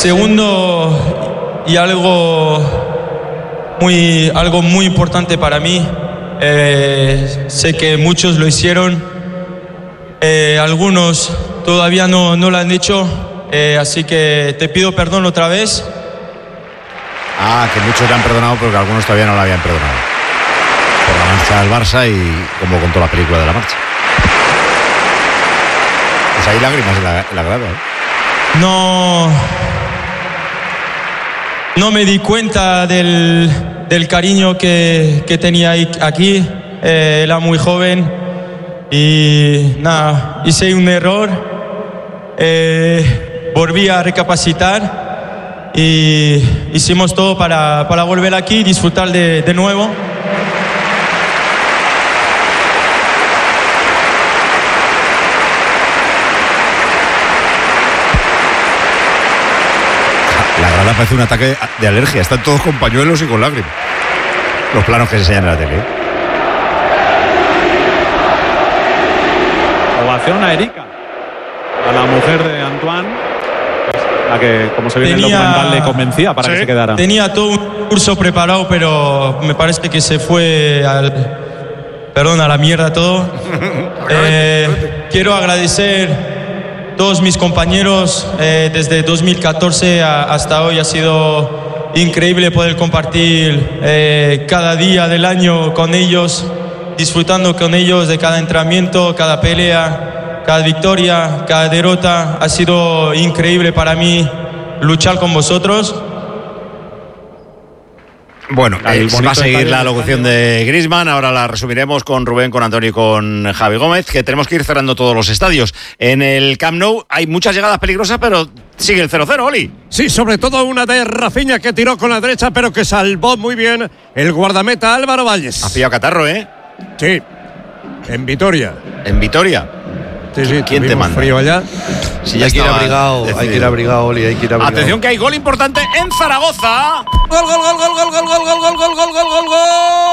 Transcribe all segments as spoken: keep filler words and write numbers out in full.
segundo, y algo muy, algo muy importante para mí, eh, sé que muchos lo hicieron, eh, algunos todavía no, no lo han hecho, eh, así que te pido perdón otra vez. Ah, que muchos le han perdonado, pero que algunos todavía no lo habían perdonado. Por la marcha del Barça y como contó la película de la marcha. Pues hay lágrimas en la, en la grada, ¿eh? No, no me di cuenta del, del cariño que, que tenía aquí. Eh, era muy joven y nada, hice un error. Eh, volví a recapacitar. Y hicimos todo para, para volver aquí y disfrutar de, de nuevo. La grada parece un ataque de alergia. Están todos con pañuelos y con lágrimas. Los planos que se enseñan en la tele. Ovación a Erika, a la mujer de Antoine, la que, como se ve en el documental, le convencía para ¿sí? que se quedara. Tenía todo un curso preparado, pero me parece que se fue al, perdón, a la mierda todo. eh, quiero agradecer a todos mis compañeros eh, desde dos mil catorce a, hasta hoy. Ha sido increíble poder compartir eh, cada día del año con ellos, disfrutando con ellos de cada entrenamiento, cada pelea, cada victoria, cada derrota. Ha sido increíble para mí luchar con vosotros. Bueno, eh, va a seguir la locución de Griezmann. Ahora la resumiremos con Rubén, con Antonio y con Javi Gómez, que tenemos que ir cerrando todos los estadios. En el Camp Nou hay muchas llegadas peligrosas, pero sigue el cero cero, Oli. Sí, sobre todo una de Rafinha que tiró con la derecha, pero que salvó muy bien el guardameta Álvaro Valles. Ha pillado catarro, ¿eh? Sí, en Vitoria. ¿En Vitoria? Sí, sí, ¿quién te manda? Frío allá. Si ya hay que ir abrigado, hay que ir abrigado, Oli, hay que ir abrigado. Atención que hay gol importante en Zaragoza. Gol, gol, gol, gol, gol, gol, gol, gol, gol, gol, gol, gol, gol, gol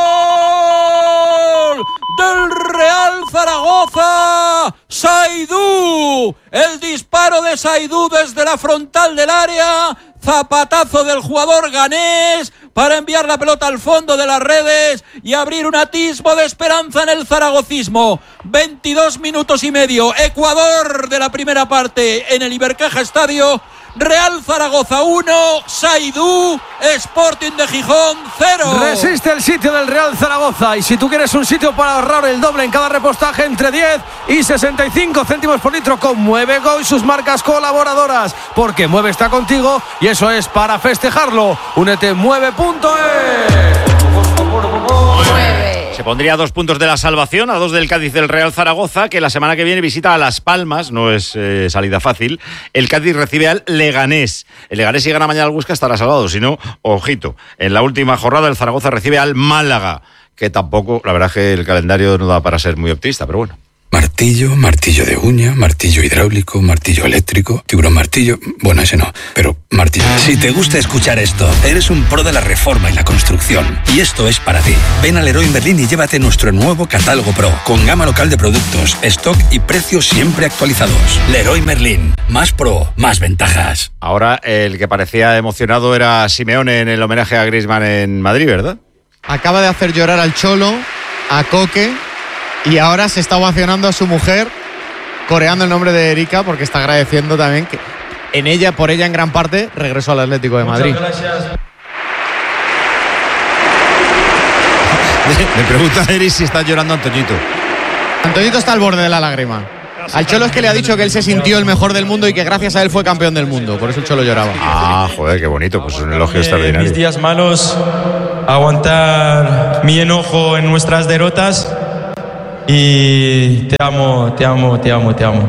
del Real Zaragoza. Saidú, el disparo de Saidú desde la frontal del área. Zapatazo del jugador ganés para enviar la pelota al fondo de las redes y abrir un atisbo de esperanza en el zaragocismo. veintidós minutos y medio, Ecuador de la primera parte en el Ibercaja Estadio. Real Zaragoza uno, Saidú, Sporting de Gijón cero. Resiste el sitio del Real Zaragoza, y si tú quieres un sitio para ahorrar el doble en cada repostaje entre diez y sesenta y cinco céntimos por litro con Mueve Go y sus marcas colaboradoras, porque Mueve está contigo y eso es para festejarlo. Únete mueve punto es. Se pondría a dos puntos de la salvación, a dos del Cádiz del Real Zaragoza, que la semana que viene visita a Las Palmas, no es eh, salida fácil. El Cádiz recibe al Leganés. El Leganés, si gana mañana al Huesca, estará salvado, si no, ojito. En la última jornada el Zaragoza recibe al Málaga, que tampoco, la verdad es que el calendario no da para ser muy optimista, pero bueno. Martillo, martillo de uña, martillo hidráulico, martillo eléctrico, tiburón martillo, bueno, ese no, pero martillo. Si te gusta escuchar esto, eres un pro de la reforma y la construcción, y esto es para ti. Ven al Leroy Merlin y llévate nuestro nuevo catálogo Pro, con gama local de productos, stock y precios siempre actualizados. Leroy Merlin, más pro, más ventajas. Ahora el que parecía emocionado era Simeone en el homenaje a Griezmann en Madrid, ¿verdad? Acaba de hacer llorar al Cholo, a Coque, y ahora se está ovacionando a su mujer, coreando el nombre de Erika, porque está agradeciendo también que en ella, por ella en gran parte, regresó al Atlético de Madrid. Muchas gracias. Me pregunta Eri si está llorando Antoñito. Antoñito está al borde de la lágrima. Al Cholo es que le ha dicho que él se sintió el mejor del mundo y que gracias a él fue campeón del mundo. Por eso el Cholo lloraba. Ah, joder, qué bonito. Pues es un elogio Eh, extraordinario. mis días malos, aguantar mi enojo en nuestras derrotas. Y te amo, te amo, te amo, te amo.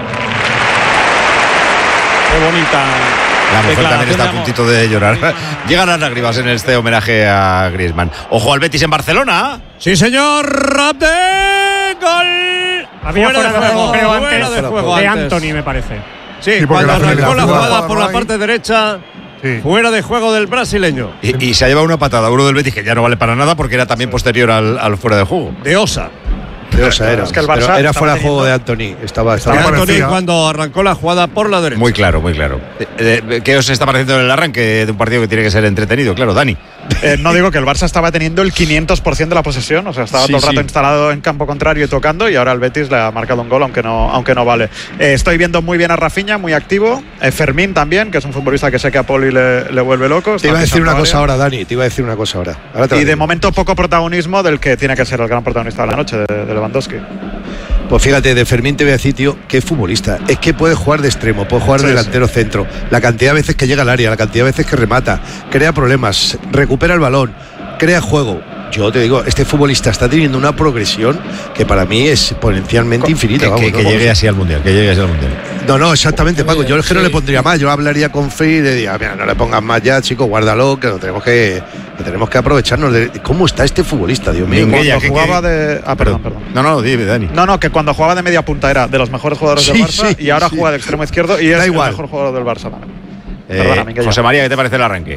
Qué bonita. La mujer también está a puntito de llorar. Llegan las lágrimas en este homenaje a Griezmann. Ojo al Betis en Barcelona. Sí, señor. Abde. Gol. Había fuera de juego, creo, fuera antes de, juego de antes. Anthony, me parece. Sí, Sí, porque cuando la arrancó la jugada jugada por la ahí. parte derecha, Sí. fuera de juego del brasileño. Y, y se ha llevado una patada uno del Betis que ya no vale para nada porque era también posterior al, al fuera de juego. De Osa. de Osa era. Es que el Pero Barça era estaba fuera de juego teniendo- de Anthony. Estaba, estaba Anthony parecía. cuando arrancó la jugada por la derecha. Muy claro, muy claro. Eh, eh, ¿Qué os está pareciendo el arranque de un partido que tiene que ser entretenido? Claro, Dani. Eh, no digo que el Barça estaba teniendo el quinientos por ciento de la posesión, o sea, estaba Sí, todo el rato sí. instalado en campo contrario y tocando, y ahora el Betis le ha marcado un gol, aunque no, aunque no vale. Eh, estoy viendo muy bien a Rafinha, muy activo. Eh, Fermín también, que es un futbolista que sé que a Poli le, le vuelve loco. Te está iba a decir pisando una cosa área. ahora, Dani. Te iba a decir una cosa ahora. ahora te lo Y de digo. momento poco protagonismo del que tiene que ser el gran protagonista de la noche, de, de Lewandowski. Pues fíjate, de Fermín te voy a decir, tío, que es futbolista. Es que puede jugar de extremo, puede jugar Sí, de delantero centro. La cantidad de veces que llega al área, la cantidad de veces que remata, crea problemas, recupera el balón, crea juego. Yo te digo, este futbolista está teniendo una progresión que para mí es exponencialmente infinita. Que, vamos, que- ¿no? que llegue así al Mundial, que llegue así al Mundial. No, no, exactamente, Paco. Yo es que no le pondría más. Yo hablaría con Free y le diría, mira, no le pongas más ya, chico, guárdalo, que lo tenemos que, que tenemos que aprovecharnos de cómo está este futbolista, Dios mío. Minguella, Cuando que- jugaba que- de. Ah, perdón, perdón. No, no, dime, Dani. No, no, que cuando jugaba de media punta era de los mejores jugadores del Sí, Barça sí, y ahora sí. juega de extremo izquierdo y es Da igual. el mejor jugador del Barça también. Eh, Perdona, Minguella. José María, ¿qué te parece el arranque?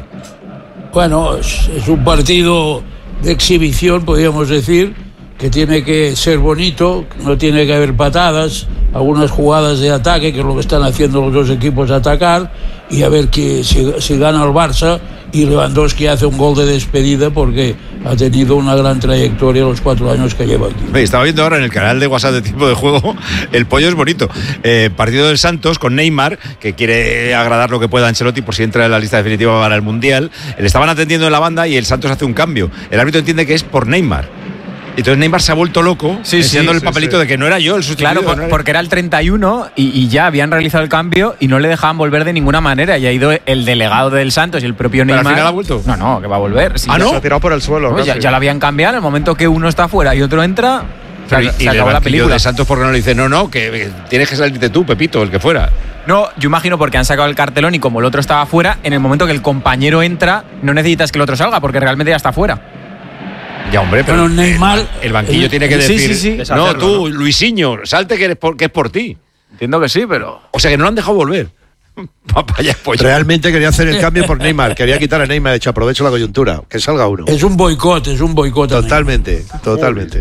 Bueno, es, es un partido de exhibición, podríamos decir, que tiene que ser bonito, no tiene que haber patadas, algunas jugadas de ataque, que es lo que están haciendo los dos equipos, atacar, y a ver que, si, si gana el Barça y Lewandowski hace un gol de despedida porque ha tenido una gran trayectoria los cuatro años que lleva aquí. Oye, estaba viendo ahora en el canal de WhatsApp de Tiempo de Juego, el pollo es bonito. Eh, partido del Santos con Neymar, que quiere agradar lo que pueda a Ancelotti por si entra en la lista definitiva para el Mundial. Le estaban atendiendo en la banda y el Santos hace un cambio. El árbitro entiende que es por Neymar. Entonces Neymar se ha vuelto loco, Sí, enseñando sí, el sí, papelito sí. de que no era yo el sustituido. Claro, por- no era- porque era el treinta y uno y, y ya habían realizado el cambio y no le dejaban volver de ninguna manera. Y ha ido el delegado del Santos y el propio Pero al Neymar. final ha vuelto. No, no, que va a volver. Sí, Ah, ya- ¿no? Se ha tirado por el suelo. no, ya, casi. ya lo habían cambiado. En el momento que uno está fuera y otro entra, se, Pero ac- y- se y el acabó la banquillo película. de Santos, ¿por qué no le dice no, no, que que tienes que salirte tú, Pepito, el que fuera? No, yo imagino porque han sacado el cartelón y como el otro estaba fuera, en el momento que el compañero entra, no necesitas que el otro salga porque realmente ya está fuera. Ya, hombre, pero Bueno, Neymar- el, el banquillo el- tiene que sí, decir, sí, sí. no, tú, Luisinho, salte que, eres por, que es por ti. Entiendo que sí, pero. O sea, que no lo han dejado volver. Papaya, pues. Realmente quería hacer el cambio por Neymar. Quería quitar a Neymar. De hecho, aprovecho la coyuntura. Que salga uno. Es un boicot, es un boicot. Totalmente, totalmente.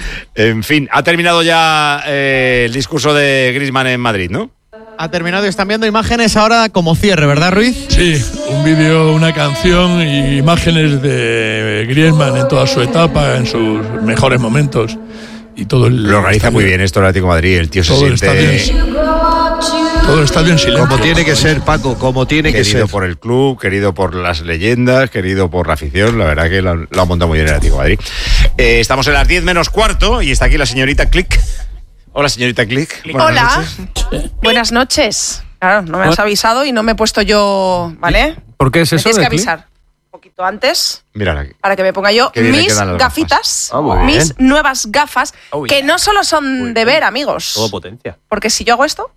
En fin, ha terminado ya eh, el discurso de Griezmann en Madrid, ¿no? Ha terminado y están viendo imágenes ahora como cierre, ¿verdad, Ruiz? Sí, un vídeo, una canción y imágenes de Griezmann en toda su etapa, en sus mejores momentos. Y todo el, Lo organiza muy bien esto el Atlético de Madrid. El tío se Todo el siente estadio todo el estadio en silencio. Como tiene que ser, Paco, como tiene que querido ser. por el club, querido por las leyendas, querido por la afición. La verdad que lo, han- lo ha montado muy bien el Atlético de Madrid. Eh, estamos en las diez menos cuarto y está aquí la señorita Click. Hola, señorita Click. Buenas Hola. noches. Buenas noches. Claro, no me has avisado y no me he puesto yo, ¿vale? ¿Por qué es Me eso? tienes que de Click? avisar un poquito antes Mírala. para que me ponga yo Qué bien le mis quedan las gafitas, Ah, muy mis bien. nuevas gafas, Oh, que yeah. no solo son de ver, amigos. Todo potencia. Porque si yo hago esto,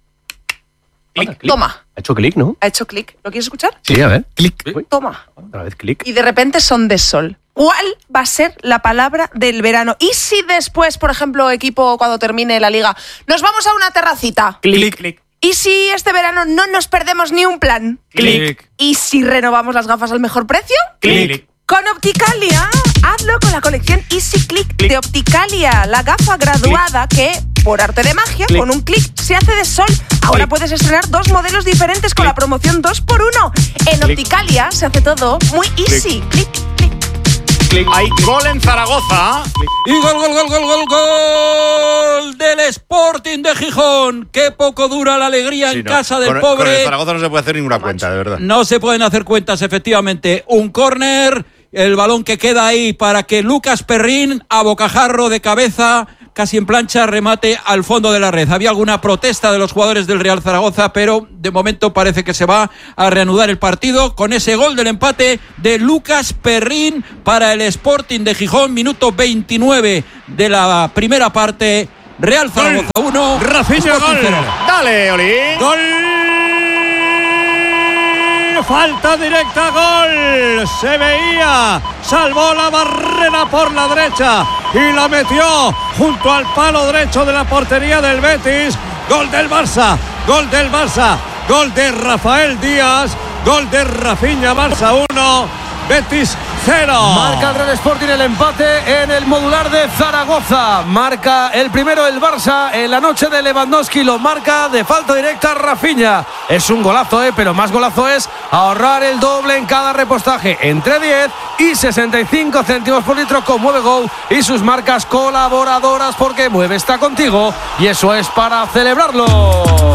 Click. toma, Ha hecho clic, ¿no? ha hecho clic. ¿Lo quieres escuchar? Sí, a ver. Clic. Toma. Otra vez clic. Y de repente son de sol. ¿Cuál va a ser la palabra del verano? ¿Y si después, por ejemplo, equipo, cuando termine la liga, nos vamos a una terracita? Clic, clic. ¿Y si este verano no nos perdemos ni un plan? Clic. ¿Y si renovamos las gafas al mejor precio? Clic. Con Opticalia. Hazlo con la colección Easy Click de Opticalia, la gafa graduada que, por arte de magia, Click. con un clic se hace de sol. Ahora puedes estrenar dos modelos diferentes con la promoción dos por uno. En Opticalia se hace todo muy easy. Click, click. Hay gol en Zaragoza. Y gol, gol, gol, gol, gol, gol del Sporting de Gijón. Qué poco dura la alegría Sí, en no. casa del con, pobre. Con el Zaragoza no se puede hacer ninguna cuenta, de verdad. No se pueden hacer cuentas, efectivamente. Un córner, el balón que queda ahí para que Lucas Perrín, a bocajarro de cabeza, casi en plancha, remate al fondo de la red. Había alguna protesta de los jugadores del Real Zaragoza, pero de momento parece que se va a reanudar el partido con ese gol del empate de Lucas Perrín para el Sporting de Gijón, minuto veintinueve de la primera parte. Real Zaragoza uno, Rafinha, Sporting gol. cero. Dale, Oli. ¡Gol! Falta directa, gol. Se veía. Salvó la barrera por la derecha y la metió junto al palo derecho de la portería del Betis. Gol del Barça. Gol del Barça. Gol de Rafael Díaz. Gol de Rafinha. Barça uno. Betis cero. Marca el Real Sporting el empate en el modular de Zaragoza. Marca el primero el Barça en la noche de Lewandowski. Lo marca de falta directa Rafinha. Es un golazo, eh, pero más golazo es ahorrar el doble en cada repostaje. Entre diez y sesenta y cinco céntimos por litro con Mueve Go y sus marcas colaboradoras, porque Mueve está contigo y eso es para celebrarlo.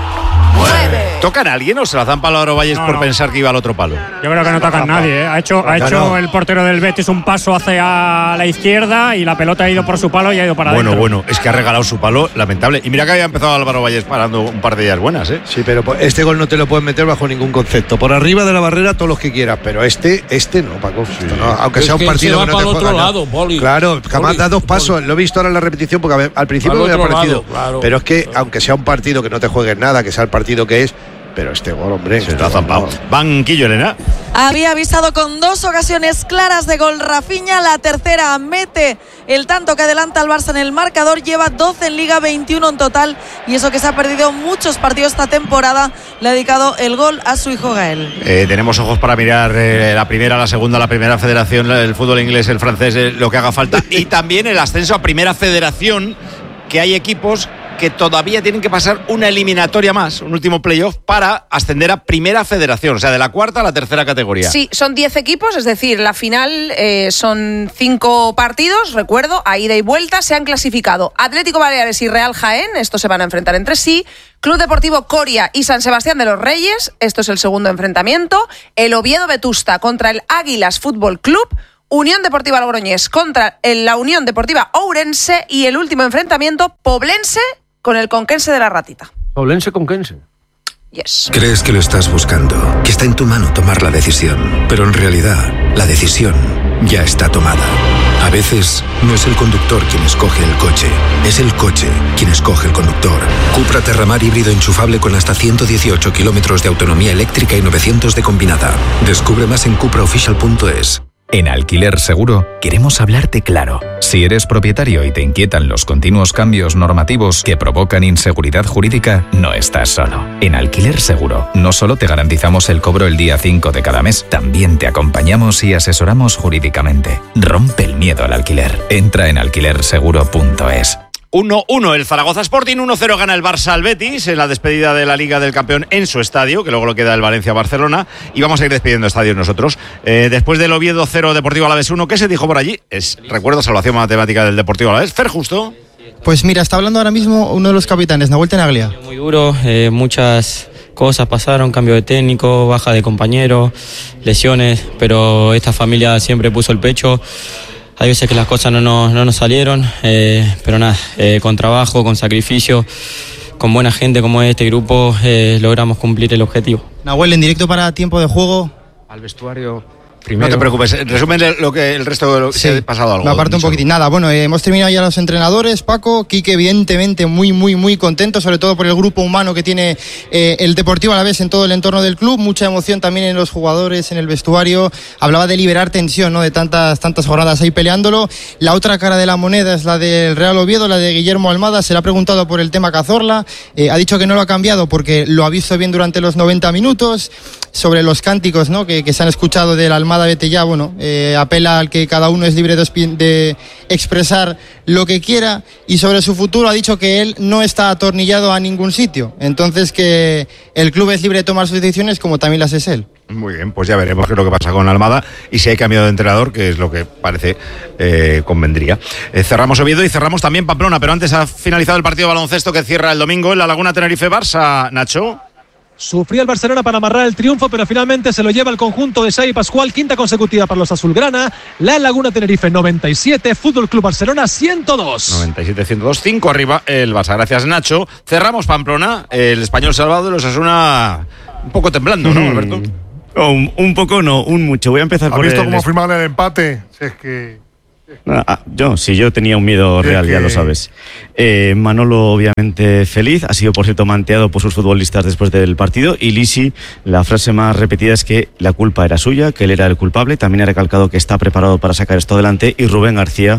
¿Tocan a alguien o se la zampa a Álvaro Valles no, por no. pensar que iba al otro palo? Yo creo que no tocan a nadie, ¿eh? Ha hecho, ha hecho no. el portero del Betis un paso hacia la izquierda y la pelota ha ido por su palo y ha ido para Bueno, adentro. bueno, es que ha regalado su palo, lamentable. Y mira que había empezado Álvaro Valles parando un par de días buenas, ¿eh? Sí, pero este gol no te lo puedes meter bajo ningún concepto. Por arriba de la barrera todos los que quieras, pero este, este no, Paco. Sí. No, aunque es sea un que partido se va que no te para el juega otro nada. lado, Poli. Claro, jamás Poli, da dos pasos. Poli. Lo he visto ahora en la repetición porque a ver, al principio me había parecido. Lado, claro. Pero es que, aunque sea un partido que no te juegues nada, que sea el partido que es, pero este gol, hombre, se está zampado. Banquillo, Elena. Había avisado con dos ocasiones claras de gol Rafinha. La tercera mete el tanto que adelanta al Barça en el marcador. Lleva doce en Liga, veintiuno en total. Y eso que se ha perdido muchos partidos esta temporada. Le ha dedicado el gol a su hijo Gael. Eh, tenemos ojos para mirar eh, la primera, la segunda, la primera federación, el fútbol inglés, el francés, eh, lo que haga falta. Y también el ascenso a primera federación, que hay equipos que todavía tienen que pasar una eliminatoria más, un último playoff, para ascender a primera federación, o sea, de la cuarta a la tercera categoría. Sí, son diez equipos, es decir, la final eh, son cinco partidos, recuerdo, a ida y vuelta. Se han clasificado Atlético Baleares y Real Jaén, estos se van a enfrentar entre sí. Club Deportivo Coria y San Sebastián de los Reyes, esto es el segundo enfrentamiento. El Oviedo Vetusta contra el Águilas Fútbol Club. Unión Deportiva Logroñés contra la Unión Deportiva Ourense y el último enfrentamiento, Poblense con el Conquense de la Ratita. Poblense Conquense. Yes. Crees que lo estás buscando, que está en tu mano tomar la decisión, pero en realidad la decisión ya está tomada. A veces no es el conductor quien escoge el coche, es el coche quien escoge el conductor. Cupra Terramar híbrido enchufable con hasta ciento dieciocho kilómetros de autonomía eléctrica y novecientos de combinada. Descubre más en cupra official punto es. En Alquiler Seguro queremos hablarte claro. Si eres propietario y te inquietan los continuos cambios normativos que provocan inseguridad jurídica, no estás solo. En Alquiler Seguro no solo te garantizamos el cobro el día cinco de cada mes, también te acompañamos y asesoramos jurídicamente. Rompe el miedo al alquiler. Entra en alquiler seguro punto es. uno uno el Zaragoza Sporting, uno cero gana el Barça al Betis en la despedida de la Liga del Campeón en su estadio, que luego lo queda el Valencia-Barcelona, y vamos a ir despidiendo estadios nosotros. Eh, después del Oviedo cero, Deportivo Alavés uno, ¿qué se dijo por allí? Es, recuerdo, salvación matemática del Deportivo Alavés. Fer Justo. Pues mira, está hablando ahora mismo uno de los capitanes, Nahuel Tenaglia. Muy duro, eh, muchas cosas pasaron, cambio de técnico, baja de compañeros, lesiones, pero esta familia siempre puso el pecho. Hay veces que las cosas no nos, no nos salieron, eh, pero nada, eh, con trabajo, con sacrificio, con buena gente como este grupo, eh, logramos cumplir el objetivo. Nahuel, en directo para tiempo de juego. Al vestuario. Primero. No te preocupes, resumen lo que el resto de lo que sí, se ha pasado algo. Me aparto un poquitín. Nada, bueno, eh, hemos terminado ya los entrenadores, Paco. Quique, evidentemente, muy, muy, muy contento, sobre todo por el grupo humano que tiene eh, el Deportivo Alavés en todo el entorno del club. Mucha emoción también en los jugadores, en el vestuario. Hablaba de liberar tensión, ¿no? De tantas, tantas jornadas ahí peleándolo. La otra cara de la moneda es la del Real Oviedo, la de Guillermo Almada. Se le ha preguntado por el tema Cazorla. Eh, ha dicho que no lo ha cambiado porque lo ha visto bien durante los noventa minutos. Sobre los cánticos, ¿no? que, que se han escuchado del Almada, vete ya, bueno, eh, apela al que cada uno es libre de, de expresar lo que quiera, y sobre su futuro ha dicho que él no está atornillado a ningún sitio, entonces que el club es libre de tomar sus decisiones como también las es él. Muy bien, pues ya veremos qué es lo que pasa con Almada y si hay cambio de entrenador, que es lo que parece eh, convendría. Eh, cerramos Oviedo y cerramos también Pamplona, pero antes ha finalizado el partido de baloncesto que cierra el domingo en la Laguna Tenerife-Barça. Nacho. Sufría el Barcelona para amarrar el triunfo, pero finalmente se lo lleva el conjunto de Xavi Pascual, quinta consecutiva para los azulgrana. La Laguna Tenerife noventa y siete, Fútbol Club Barcelona ciento dos. noventa y siete ciento dos, cinco arriba el Barça. Gracias, Nacho. Cerramos Pamplona, el Español salvado de los Osasuna un poco temblando, ¿no, Alberto? Oh, un, un poco no, un mucho. Voy a empezar ¿Has por visto el... cómo firmaron el empate? Si es que... Ah, yo, sí, yo tenía un miedo es real, que... ya lo sabes. Eh, Manolo, obviamente, feliz. Ha sido, por cierto, manteado por sus futbolistas después del partido. Y Lisi, la frase más repetida es que la culpa era suya, que él era el culpable. También ha recalcado que está preparado para sacar esto adelante. Y Rubén García,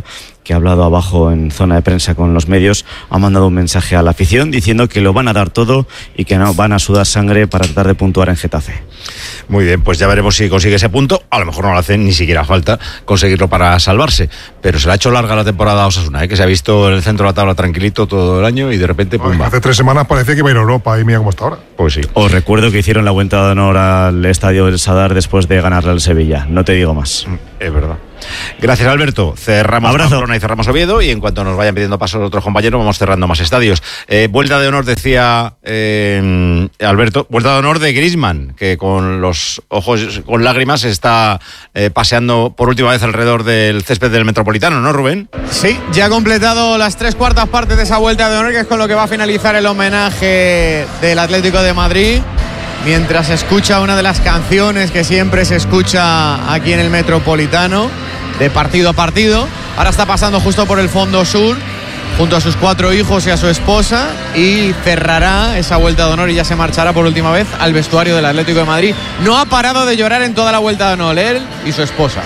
que ha hablado abajo en zona de prensa con los medios, ha mandado un mensaje a la afición diciendo que lo van a dar todo y que no van a sudar sangre para tratar de puntuar en Getafe. Muy bien, pues ya veremos si consigue ese punto. A lo mejor no le hace ni siquiera falta conseguirlo para salvarse, pero se le ha hecho larga la temporada a Osasuna, ¿eh? Que se ha visto en el centro de la tabla tranquilito todo el año y de repente pum, hace tres semanas parecía que iba a ir a Europa y mira cómo está ahora. Pues sí. Os recuerdo que hicieron la vuelta de honor al estadio del Sadar después de ganarle al Sevilla. No te digo más. Es verdad. Gracias, Alberto. Cerramos Pamplona y cerramos Oviedo, y en cuanto nos vayan pidiendo paso otros compañeros vamos cerrando más estadios. Eh, vuelta de honor, decía eh, Alberto, vuelta de honor de Griezmann, que con los ojos con lágrimas está eh, paseando por última vez alrededor del césped del Metropolitano, ¿no, Rubén? Sí, ya ha completado las tres cuartas partes de esa vuelta de honor, que es con lo que va a finalizar el homenaje del Atlético de Madrid, mientras escucha una de las canciones que siempre se escucha aquí en el Metropolitano, de partido a partido. Ahora está pasando justo por el fondo sur, junto a sus cuatro hijos y a su esposa, y cerrará esa vuelta de honor y ya se marchará por última vez al vestuario del Atlético de Madrid. No ha parado de llorar en toda la vuelta de honor, él y su esposa.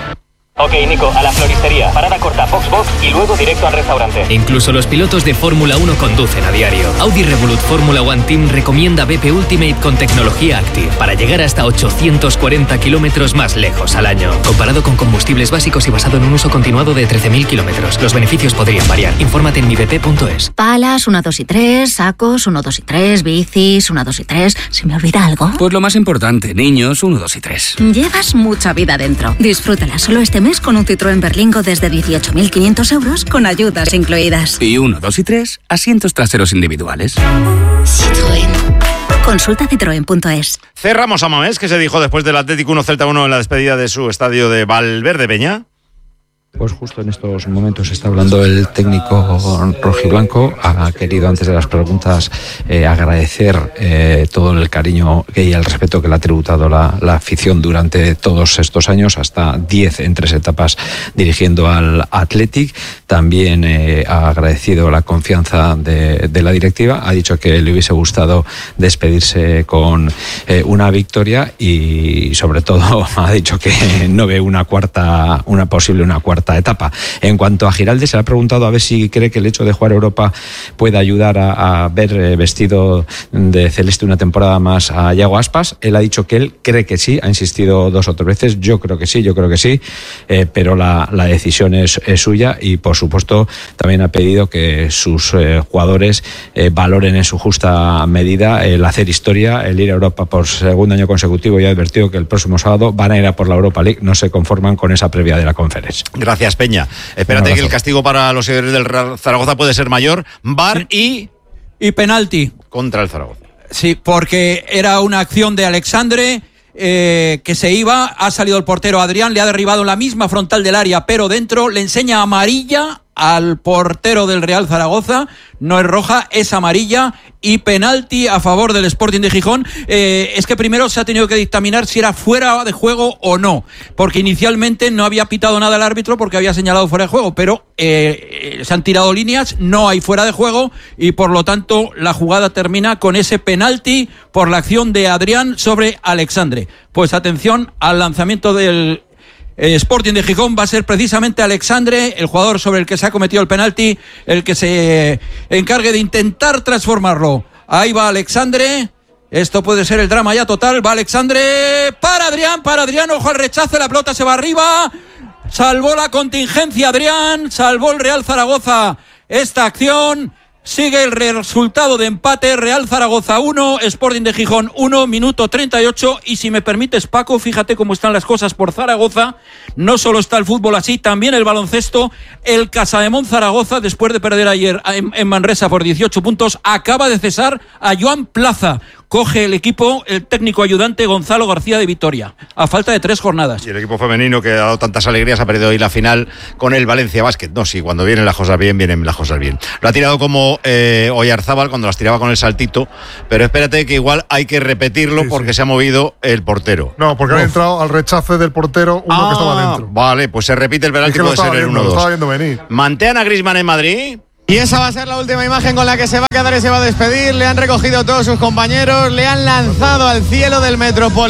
Ok, Nico, a la floristería, parada corta, Foxbox y luego directo al restaurante. Incluso los pilotos de Fórmula uno conducen a diario. Audi Revolut Fórmula One Team recomienda B P Ultimate con tecnología Active para llegar hasta ochocientos cuarenta kilómetros más lejos al año. Comparado con combustibles básicos y basado en un uso continuado de trece mil kilómetros. Los beneficios podrían variar. Infórmate en mi b p punto es. Palas, uno, dos y tres, sacos, uno, dos y tres, bicis, uno, dos y tres. ¿Se me olvida algo? Pues lo más importante, niños, uno, dos y tres. Llevas mucha vida dentro. Disfrútala solo este mes con un Citroën Berlingo desde dieciocho mil quinientos euros con ayudas incluidas. Y uno, dos y tres, asientos traseros individuales. Citroën. Consulta citroen punto es. Cerramos a Mamés, que se dijo después del Atlético uno Celta uno en la despedida de su estadio de Valverde Peña. Pues justo en estos momentos está hablando el técnico rojiblanco. Ha querido, antes de las preguntas, eh, agradecer eh, todo el cariño y el respeto que le ha tributado la, la afición durante todos estos años, hasta diez en tres etapas dirigiendo al Athletic. También eh, ha agradecido la confianza de, de la directiva. Ha dicho que le hubiese gustado despedirse con eh, una victoria y, sobre todo, ha dicho que no ve una cuarta, una posible una cuarta etapa. En cuanto a Giralde, se le ha preguntado a ver si cree que el hecho de jugar Europa puede ayudar a, a ver eh, vestido de celeste una temporada más a Yago Aspas. Él ha dicho que él cree que sí, ha insistido dos o tres veces. Yo creo que sí, yo creo que sí, eh, pero la, la decisión es, es suya, y por supuesto también ha pedido que sus eh, jugadores eh, valoren en su justa medida el hacer historia, el ir a Europa por segundo año consecutivo, y ha advertido que el próximo sábado van a ir a por la Europa League. No se conforman con esa previa de la Conference. Gracias, Peña. Espérate que el castigo para los seguidores del Real Zaragoza puede ser mayor. V A R y... Y penalti. Contra el Zaragoza. Sí, porque era una acción de Alexandre eh, que se iba, ha salido el portero Adrián, le ha derribado en la misma frontal del área, pero dentro, le enseña amarilla al portero del Real Zaragoza. No es roja, es amarilla, y penalti a favor del Sporting de Gijón. Eh, es que primero se ha tenido que dictaminar si era fuera de juego o no, porque inicialmente no había pitado nada el árbitro porque había señalado fuera de juego, pero eh, se han tirado líneas, no hay fuera de juego, y por lo tanto la jugada termina con ese penalti por la acción de Adrián sobre Alexandre. Pues atención al lanzamiento del Sporting de Gijón. Va a ser precisamente Alexandre, el jugador sobre el que se ha cometido el penalti, el que se encargue de intentar transformarlo. Ahí va Alexandre. Esto puede ser el drama ya total. Va Alexandre para Adrián, para Adrián. Ojo al rechazo, la pelota se va arriba. Salvó la contingencia Adrián, salvó el Real Zaragoza esta acción. Sigue el resultado de empate, Real Zaragoza uno, Sporting de Gijón uno, minuto treinta y ocho. Y si me permites, Paco, fíjate cómo están las cosas por Zaragoza. No solo está el fútbol así, también el baloncesto. El Casademont Zaragoza, después de perder ayer en, en Manresa por dieciocho puntos, acaba de cesar a Joan Plaza. Coge el equipo el técnico ayudante Gonzalo García de Vitoria, a falta de tres jornadas. Y el equipo femenino, que ha dado tantas alegrías, ha perdido hoy la final con el Valencia Basket. No, sí, cuando vienen las cosas bien, vienen las cosas bien. Lo ha tirado como eh, Oyarzábal cuando las tiraba con el saltito, pero espérate que igual hay que repetirlo, sí, porque sí, se ha movido el portero. No, porque Uf. han entrado al rechace del portero uno ah, que estaba dentro. Vale, pues se repite el penalti, puede ser el uno dos. Estaba viendo venir. ¿Mantean a Griezmann en Madrid? Y esa va a ser la última imagen con la que se va a quedar y se va a despedir. Le han recogido todos sus compañeros, le han lanzado al cielo del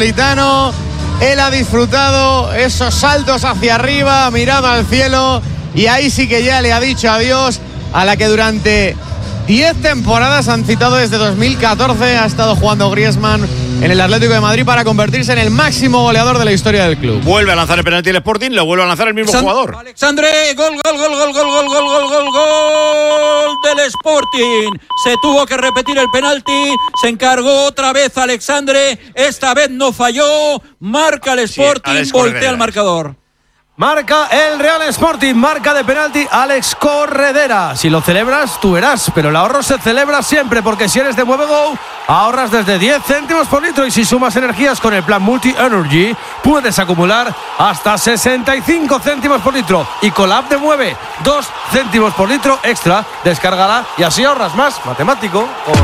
Metropolitano. Él ha disfrutado esos saltos hacia arriba, ha mirado al cielo y ahí sí que ya le ha dicho adiós a la que durante diez temporadas han citado desde dos mil catorce. Ha estado jugando Griezmann en el Atlético de Madrid para convertirse en el máximo goleador de la historia del club. Vuelve a lanzar el penalti el Sporting, lo vuelve a lanzar el mismo Alexandre, jugador. Alexandre, gol, gol, gol, gol, gol, gol, gol, gol, gol, gol del Sporting. Se tuvo que repetir el penalti, se encargó otra vez Alexandre, esta vez no falló, marca el Sporting, sí, voltea el marcador. Marca el Real Sporting, marca de penalti Alex Corredera. Si lo celebras, tú verás, pero el ahorro se celebra siempre, porque si eres de MueveGo, ahorras desde diez céntimos por litro, y si sumas energías con el plan Multi Energy, puedes acumular hasta sesenta y cinco céntimos por litro. Y con la app de Mueve, dos céntimos por litro extra, descárgala y así ahorras más. Matemático con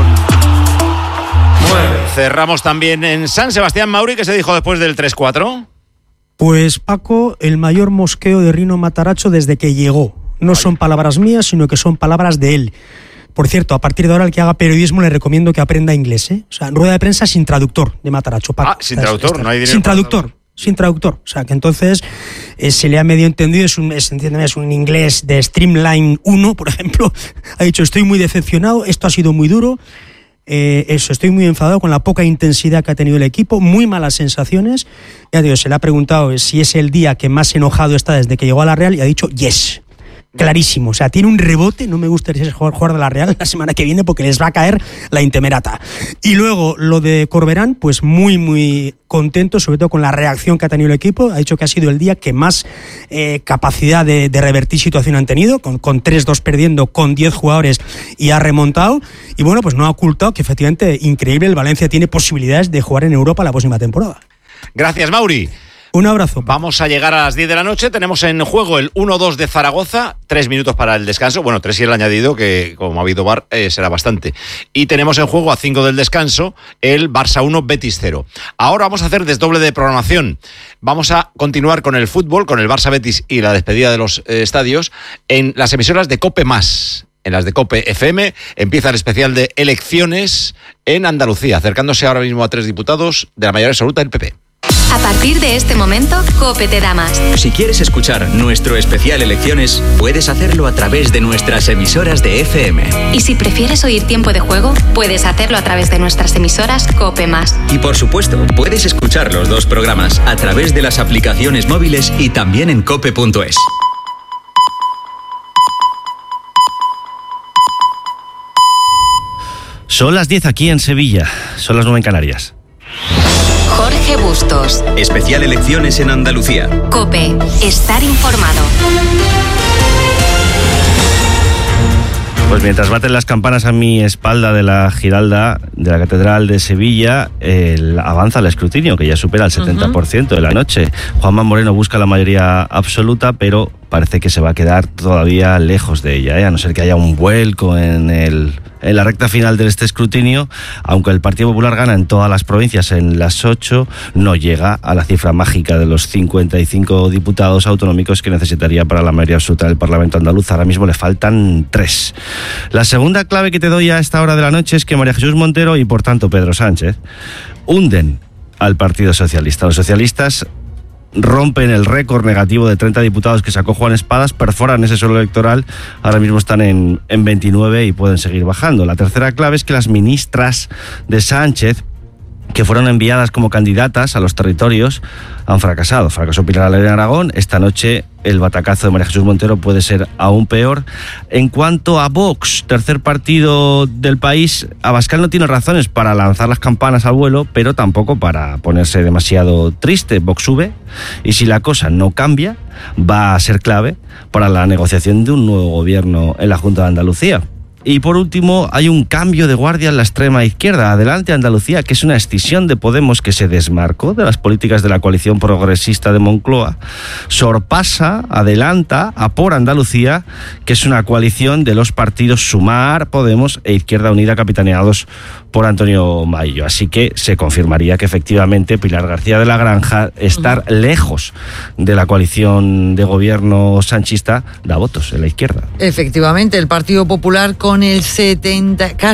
Mueve. Cerramos también en San Sebastián. Mauri, ¿qué se dijo después del tres cuatro? Pues Paco, el mayor mosqueo de Rino Matarazzo desde que llegó. No son palabras mías, sino que son palabras de él. Por cierto, a partir de ahora, el que haga periodismo le recomiendo que aprenda inglés, ¿eh? O sea, rueda de prensa sin traductor de Matarazzo, Paco. Ah, sin traductor, no hay dinero. Sin traductor, sin traductor. O sea, que entonces eh, se le ha medio entendido, es un, es, es un inglés de Streamline uno, por ejemplo. Ha dicho, estoy muy decepcionado, esto ha sido muy duro. Eh, eso, estoy muy enfadado con la poca intensidad que ha tenido el equipo, muy malas sensaciones. Ya digo, se le ha preguntado si es el día que más enojado está desde que llegó a la Real y ha dicho yes, clarísimo. O sea, tiene un rebote, no me gustaría ser jugador de la Real la semana que viene porque les va a caer la intemerata. Y luego lo de Corberán, pues muy muy contento, sobre todo con la reacción que ha tenido el equipo. Ha dicho que ha sido el día que más eh, capacidad de, de revertir situación han tenido, con, con tres dos perdiendo, con diez jugadores, y ha remontado. Y bueno, pues no ha ocultado que efectivamente, increíble, el Valencia tiene posibilidades de jugar en Europa la próxima temporada. Gracias, Mauri. Un abrazo. Vamos a llegar a las diez de la noche. Tenemos en juego el uno dos de Zaragoza. Tres minutos para el descanso. Bueno, tres y el añadido, que como ha habido V A R, eh, será bastante. Y tenemos en juego a cinco del descanso el Barça uno, Betis cero. Ahora vamos a hacer desdoble de programación. Vamos a continuar con el fútbol, con el Barça Betis y la despedida de los eh, estadios en las emisoras de COPE más. En las de COPE F M empieza el especial de elecciones en Andalucía, acercándose ahora mismo a tres diputados de la mayoría absoluta del P P. A partir de este momento, COPE te da más. Si quieres escuchar nuestro especial Elecciones, puedes hacerlo a través de nuestras emisoras de F M. Y si prefieres oír Tiempo de Juego, puedes hacerlo a través de nuestras emisoras COPE más. Y por supuesto, puedes escuchar los dos programas a través de las aplicaciones móviles y también en cope punto es. Son las diez aquí en Sevilla, son las nueve en Canarias. Jorge Bustos. Especial Elecciones en Andalucía. COPE. Estar informado. Pues mientras baten las campanas a mi espalda de la Giralda de la Catedral de Sevilla, el, avanza el escrutinio, que ya supera el setenta por ciento de la noche. Juanma Moreno busca la mayoría absoluta, pero parece que se va a quedar todavía lejos de ella, ¿eh? A no ser que haya un vuelco en, el, en la recta final de este escrutinio. Aunque el Partido Popular gana en todas las provincias en las ocho, no llega a la cifra mágica de los cincuenta y cinco diputados autonómicos que necesitaría para la mayoría absoluta del Parlamento andaluz. Ahora mismo le faltan tres. La segunda clave que te doy a esta hora de la noche es que María Jesús Montero y por tanto Pedro Sánchez hunden al Partido Socialista. Los socialistas rompen el récord negativo de treinta diputados que sacó Juan Espadas, perforan ese suelo electoral, ahora mismo están en, en veintinueve y pueden seguir bajando. La tercera clave es que las ministras de Sánchez, que fueron enviadas como candidatas a los territorios, han fracasado. Fracasó Pilar Alegría en Aragón. Esta noche el batacazo de María Jesús Montero puede ser aún peor. En cuanto a Vox, tercer partido del país, Abascal no tiene razones para lanzar las campanas al vuelo, pero tampoco para ponerse demasiado triste. Vox sube y si la cosa no cambia, va a ser clave para la negociación de un nuevo gobierno en la Junta de Andalucía. Y por último, hay un cambio de guardia en la extrema izquierda. Adelante Andalucía, que es una escisión de Podemos que se desmarcó de las políticas de la coalición progresista de Moncloa. Sorpasa, adelanta a Por Andalucía, que es una coalición de los partidos Sumar, Podemos e Izquierda Unida, capitaneados por Antonio Maillo. Así que se confirmaría que efectivamente Pilar García de la Granja, estar uh-huh. lejos de la coalición de gobierno sanchista, da votos en la izquierda. Efectivamente, el Partido Popular con el setenta, casi